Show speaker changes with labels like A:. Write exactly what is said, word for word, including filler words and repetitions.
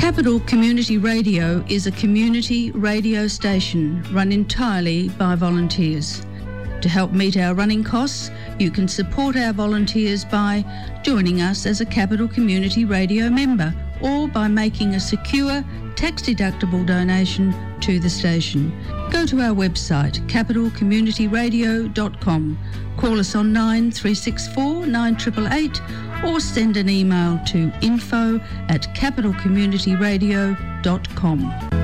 A: Capital Community Radio is a community radio station run entirely by volunteers. To help meet our running costs, you can support our volunteers by joining us as a Capital Community Radio member or by making a secure, tax-deductible donation to the station. Go to our website, capital community radio dot com. Call us on nine three six four nine eight eight eight or send an email to info at capital community radio dot com.